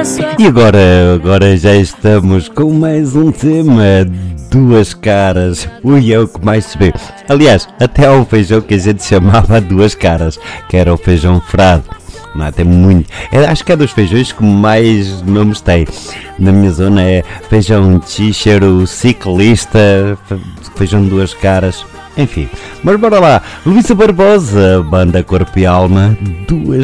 E agora já estamos com mais um tema, duas caras. Ui, é o que mais se vê. Aliás, até há um feijão que a gente chamava duas caras, que era o feijão frado. Não, tem muito. Acho que é dos feijões que mais nomes tem. Na minha zona é feijão chícharo, ciclista, feijão de duas caras. Enfim, mas bora lá. Luísa Barbosa, banda Corpo e Alma, duas